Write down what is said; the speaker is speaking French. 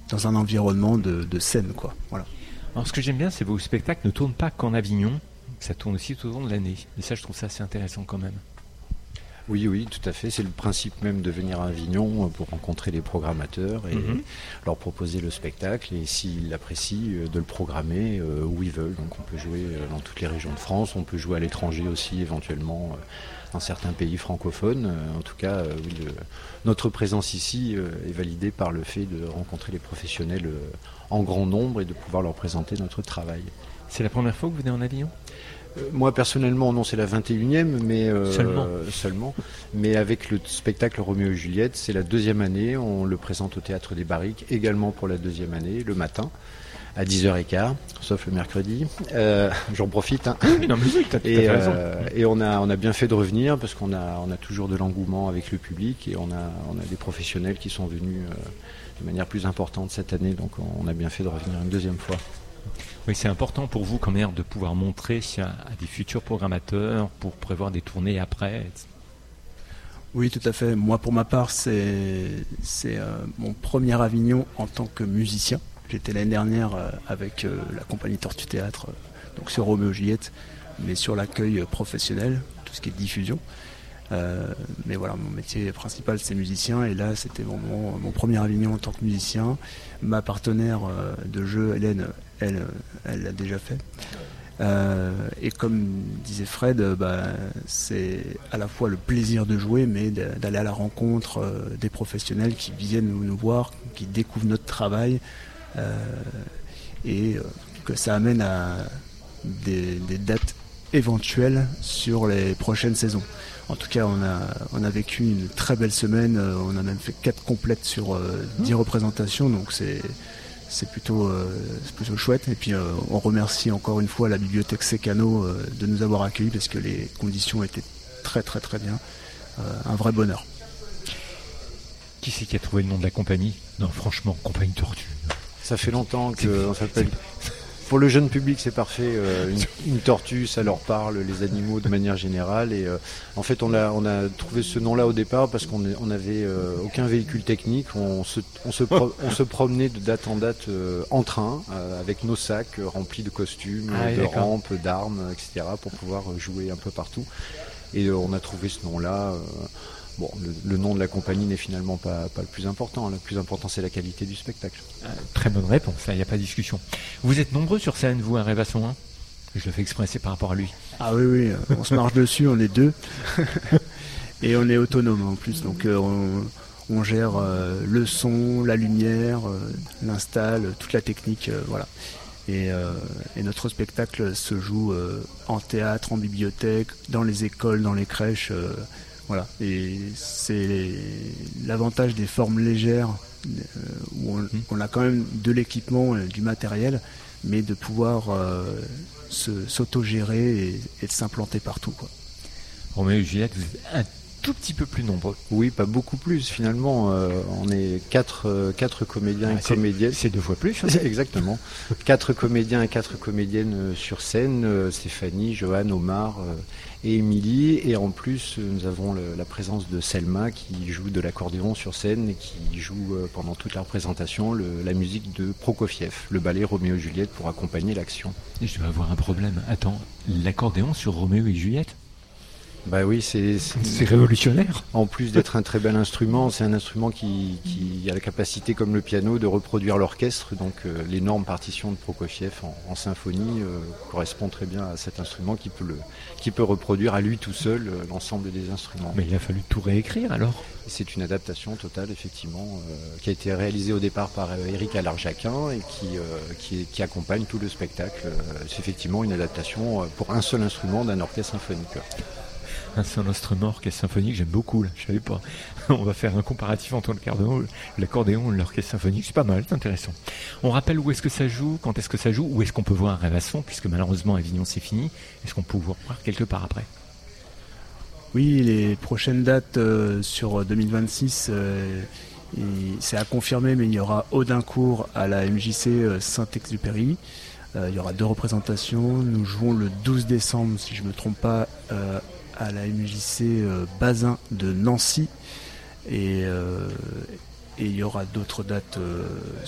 dans un environnement de scène, quoi. Voilà. Alors ce que j'aime bien, c'est que vos spectacles ne tournent pas qu'en Avignon, ça tourne aussi tout au long de l'année. Et ça, je trouve ça assez intéressant quand même. Oui, tout à fait. C'est le principe même de venir à Avignon pour rencontrer les programmateurs et leur proposer le spectacle. Et s'ils l'apprécient, de le programmer où ils veulent. Donc on peut jouer dans toutes les régions de France, on peut jouer à l'étranger aussi éventuellement dans certains pays francophones. En tout cas, oui, notre présence ici est validée par le fait de rencontrer les professionnels en grand nombre et de pouvoir leur présenter notre travail. C'est la première fois que vous venez en Avignon ? Moi personnellement non, c'est la 21e, mais seulement. Mais avec le spectacle Roméo et Juliette, c'est la 2e année, on le présente au Théâtre des Barriques, également pour la 2e année, le matin, à 10h15, sauf le mercredi. J'en profite. Hein. Non, mais oui, t'as tout à fait raison. Et on a bien fait de revenir, parce qu'on a toujours de l'engouement avec le public, et on a des professionnels qui sont venus de manière plus importante cette année, donc on a bien fait de revenir une 2e fois. Oui, c'est important pour vous quand même de pouvoir montrer à des futurs programmateurs pour prévoir des tournées après. Oui, tout à fait. Moi, pour ma part, c'est mon premier Avignon en tant que musicien. J'étais l'année dernière avec la compagnie Tortue Théâtre, donc sur Roméo et Juliette, mais sur l'accueil professionnel, tout ce qui est diffusion. Mais voilà, mon métier principal c'est musicien, et là c'était mon premier Avignon en tant que musicien. Ma partenaire de jeu, Hélène, elle l'a déjà fait. Et comme disait Fred, c'est à la fois le plaisir de jouer, mais d'aller à la rencontre des professionnels qui viennent nous voir, qui découvrent notre travail, et que ça amène à des dates éventuelles sur les prochaines saisons. En tout cas, on a vécu une très belle semaine. On a même fait 4 complètes sur 10 représentations, donc c'est plutôt chouette. Et puis on remercie encore une fois la bibliothèque Secano de nous avoir accueillis, parce que les conditions étaient très très très bien. Un vrai bonheur. Qui c'est qui a trouvé le nom de la compagnie ? Non, franchement, Compagnie Tortue. Ça fait longtemps qu'on s'appelle... Pour le jeune public, c'est parfait. Une tortue, ça leur parle, les animaux de manière générale. Et en fait, on a trouvé ce nom-là au départ parce qu'on n'avait aucun véhicule technique. On se promenait de date en date en train, avec nos sacs remplis de costumes, rampes, d'armes, etc., pour pouvoir jouer un peu partout. Et on a trouvé ce nom-là. Bon, le nom de la compagnie n'est finalement pas le plus important. Le plus important, c'est la qualité du spectacle. Très bonne réponse, il n'y a pas de discussion. Vous êtes nombreux sur scène, vous, à Rêvasson 1 ? Je le fais exprès, c'est par rapport à lui. Ah oui, on se marche dessus, on est 2. Et on est autonome en plus, donc on gère le son, la lumière, l'install, toute la technique, voilà. Et notre spectacle se joue en théâtre, en bibliothèque, dans les écoles, dans les crèches. Voilà, et c'est l'avantage des formes légères où on a quand même de l'équipement, du matériel, mais de pouvoir s'autogérer et de s'implanter partout, quoi. Roméo et Juliette, vous êtes un tout petit peu plus nombreux. Oui, pas beaucoup plus finalement. On est 4 comédiens et comédiennes. C'est 2 fois plus. Hein. Exactement. 4 comédiens et 4 comédiennes sur scène. Stéphanie, Johan, Omar et Émilie. Et en plus, nous avons la présence de Selma qui joue de l'accordéon sur scène et qui joue pendant toute la représentation la musique de Prokofiev, le ballet Roméo et Juliette, pour accompagner l'action. Et je vais avoir un problème. Attends, l'accordéon sur Roméo et Juliette ? Bah oui, c'est révolutionnaire. En plus d'être un très bel instrument, c'est un instrument qui a la capacité, comme le piano, de reproduire l'orchestre. Donc l'énorme partition de Prokofiev en symphonie correspond très bien à cet instrument qui peut reproduire à lui tout seul l'ensemble des instruments. Mais il a fallu tout réécrire alors ? C'est une adaptation totale, effectivement, qui a été réalisée au départ par Éric Alarjaquin et qui accompagne tout le spectacle. C'est effectivement une adaptation pour un seul instrument d'un orchestre symphonique. Un seul instrument orchestre symphonique, j'aime beaucoup, là. Je savais pas. On va faire un comparatif entre l'accordéon et l'orchestre symphonique, c'est pas mal, c'est intéressant. On rappelle où est-ce que ça joue, quand est-ce que ça joue, où est-ce qu'on peut voir Rêvasson, puisque malheureusement Avignon c'est fini. Est-ce qu'on peut vous voir quelque part après ? Oui, les prochaines dates sur 2026, c'est à confirmer, mais il y aura Audincourt à la MJC Saint-Exupéry. Il y aura 2 représentations. Nous jouons le 12 décembre, si je ne me trompe pas, à la MJC Bazin de Nancy. Et il y aura d'autres dates